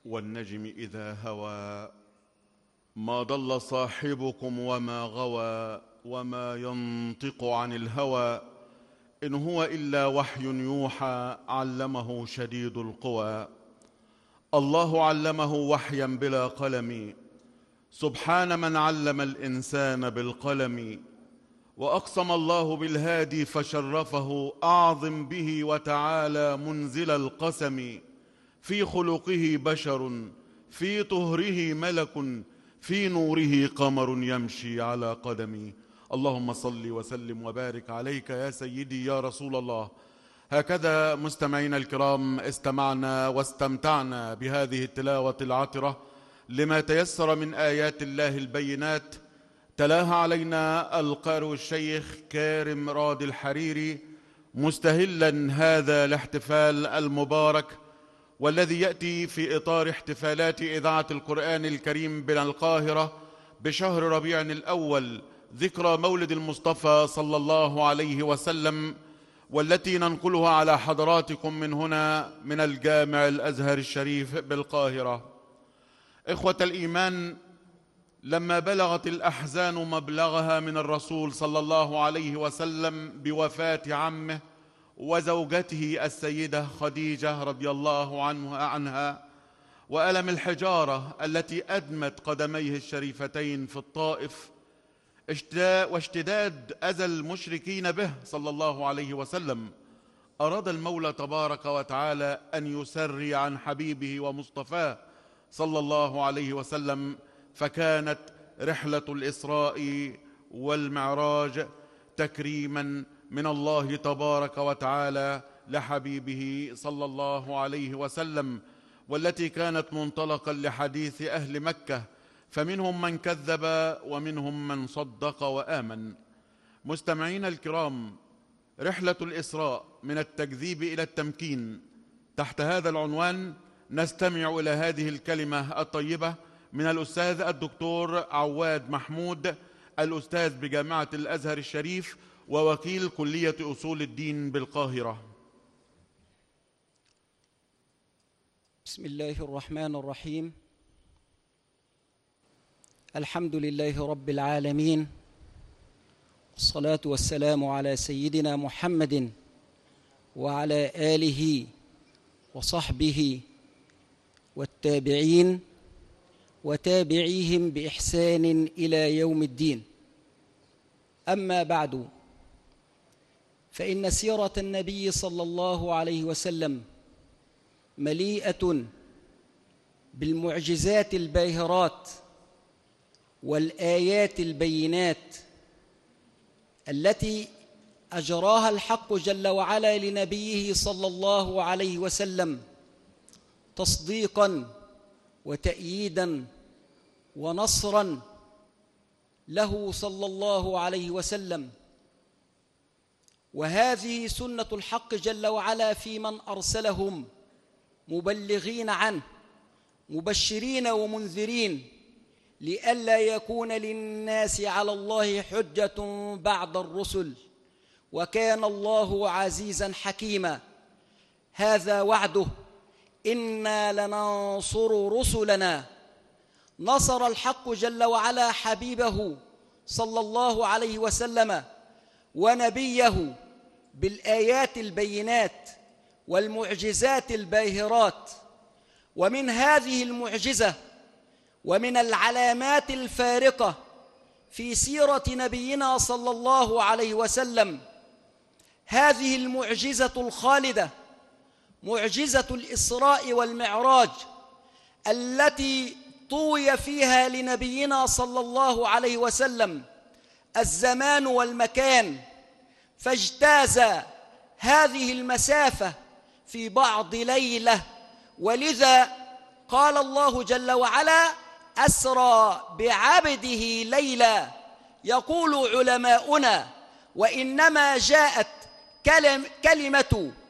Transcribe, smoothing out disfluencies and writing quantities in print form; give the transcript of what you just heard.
والنجم إذا هوى ما ضل صاحبكم وما غوى وما ينطق عن الهوى إن هو إلا وحي يوحى علمه شديد القوى. الله علمه وحيا بلا قلم، سبحان من علم الإنسان بالقلم. وأقسم الله بالهادي فشرفه، أعظم به وتعالى منزل القسم. في خلقه بشر، في طهره ملك، في نوره قمر يمشي على قدمي. اللهم صل وسلم وبارك عليك يا سيدي يا رسول الله. هكذا مستمعينا الكرام استمعنا واستمتعنا بهذه التلاوة العطرة لما تيسر من آيات الله البينات. تلاها علينا القارئ الشيخ كارم راد الحريري مستهلا هذا الاحتفال المبارك، والذي يأتي في إطار احتفالات إذاعة القرآن الكريم بالقاهرة بشهر ربيع الأول، ذكرى مولد المصطفى صلى الله عليه وسلم، والتي ننقلها على حضراتكم من هنا من الجامع الأزهر الشريف بالقاهرة. إخوة الإيمان، لما بلغت الأحزان مبلغها من الرسول صلى الله عليه وسلم بوفاة عمه وزوجته السيدة خديجة رضي الله عنها، وألم الحجارة التي أدمت قدميه الشريفتين في الطائف، واشتداد أذى المشركين به صلى الله عليه وسلم، أراد المولى تبارك وتعالى أن يسري عن حبيبه ومصطفاه صلى الله عليه وسلم، فكانت رحلة الإسراء والمعراج تكريما من الله تبارك وتعالى لحبيبه صلى الله عليه وسلم، والتي كانت منطلقا لحديث أهل مكة، فمنهم من كذب ومنهم من صدق وآمن. مستمعين الكرام، رحلة الإسراء من التكذيب إلى التمكين، تحت هذا العنوان نستمع إلى هذه الكلمة الطيبة من الأستاذ الدكتور عواد محمود، الأستاذ بجامعة الأزهر الشريف ووكيل كلية أصول الدين بالقاهرة. بسم الله الرحمن الرحيم. الحمد لله رب العالمين، والصلاة والسلام على سيدنا محمد وعلى آله وصحبه والتابعين وتابعيهم بإحسان إلى يوم الدين. أما بعد، فإن سيرة النبي صلى الله عليه وسلم مليئة بالمعجزات الباهرات والآيات البينات التي أجراها الحق جل وعلا لنبيه صلى الله عليه وسلم تصديقا وتأييدا ونصرا له صلى الله عليه وسلم. وهذه سنة الحق جل وعلا في من أرسلهم مبلغين عنه مبشرين ومنذرين، لئلا يكون للناس على الله حجة بعد الرسل، وكان الله عزيزا حكيما. هذا وعده، إنا لننصر رسلنا. نصر الحق جل وعلا حبيبه صلى الله عليه وسلم ونبيه بالآيات البينات والمعجزات الباهرات. ومن هذه المعجزة ومن العلامات الفارقة في سيرة نبينا صلى الله عليه وسلم هذه المعجزة الخالدة، معجزة الإسراء والمعراج، التي طوي فيها لنبينا صلى الله عليه وسلم الزمان والمكان، فاجتاز هذه المسافة في بعض ليلة. ولذا قال الله جل وعلا: أسرى بعبده ليلا. يقول علماؤنا: وإنما جاءت كلمة